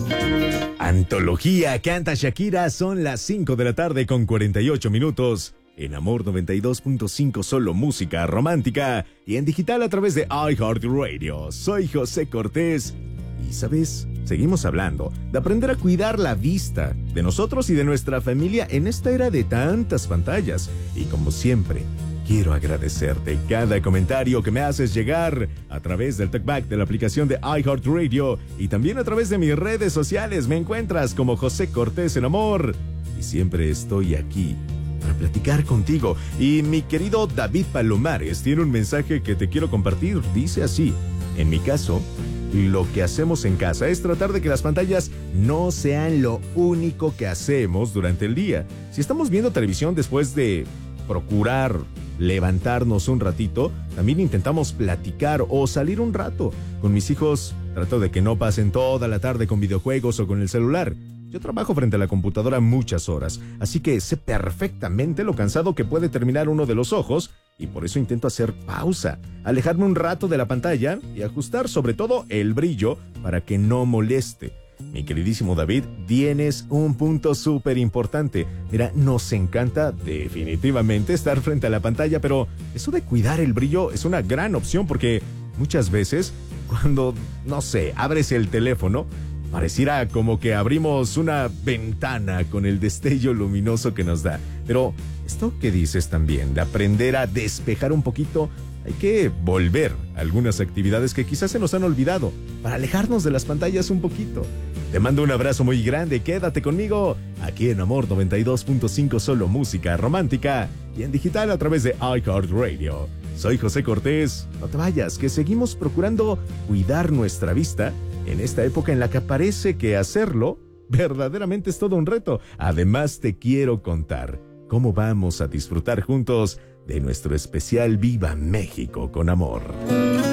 Antología canta Shakira, son las 5 de la tarde con 48 minutos. En Amor 92.5 solo música romántica y en digital a través de iHeartRadio. Soy José Cortés. Y sabes, seguimos hablando de aprender a cuidar la vista de nosotros y de nuestra familia en esta era de tantas pantallas. Y como siempre, quiero agradecerte cada comentario que me haces llegar a través del talkback de la aplicación de iHeartRadio y también a través de mis redes sociales. Me encuentras como José Cortés en Amor y siempre estoy aquí para platicar contigo. Y mi querido David Palomares tiene un mensaje que te quiero compartir. Dice así: en mi caso, lo que hacemos en casa es tratar de que las pantallas no sean lo único que hacemos durante el día. Si estamos viendo televisión, después de procurar levantarnos un ratito, también intentamos platicar o salir un rato. Con mis hijos trato de que no pasen toda la tarde con videojuegos o con el celular. Yo trabajo frente a la computadora muchas horas, así que sé perfectamente lo cansado que puede terminar uno de los ojos y por eso intento hacer pausa, alejarme un rato de la pantalla y ajustar sobre todo el brillo para que no moleste. Mi queridísimo David, tienes un punto súper importante. Mira, nos encanta definitivamente estar frente a la pantalla, pero eso de cuidar el brillo es una gran opción porque muchas veces cuando, no sé, abres el teléfono, pareciera como que abrimos una ventana con el destello luminoso que nos da. Pero esto que dices también, de aprender a despejar un poquito, hay que volver a algunas actividades que quizás se nos han olvidado para alejarnos de las pantallas un poquito. Te mando un abrazo muy grande, quédate conmigo aquí en Amor 92.5 solo música romántica y en digital a través de iHeartRadio. Soy José Cortés, no te vayas, que seguimos procurando cuidar nuestra vista en esta época en la que parece que hacerlo verdaderamente es todo un reto. Además te quiero contar cómo vamos a disfrutar juntos de nuestro especial Viva México con Amor.